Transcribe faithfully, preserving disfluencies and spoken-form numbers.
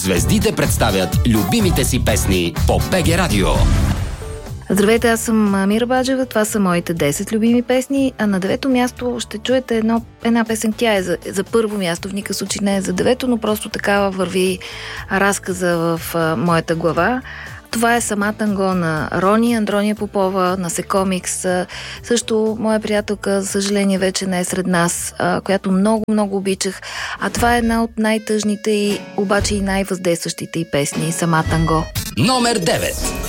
Звездите представят любимите си песни по БГ Радио. Здравейте, аз съм Мира Баджева, това са моите десет любими песни, а на девето място ще чуете едно, една песен, тя е за, за първо място, в никакъв случай не е за девето, но просто такава върви разказа в а, моята глава. Това е Сама танго на Рони, Андрония Попова, на Секомикс. Също моя приятелка, за съжаление, вече не е сред нас, която много, много обичах. А това е една от най-тъжните и обаче и най-въздействащите й песни, Сама танго. Номер девет.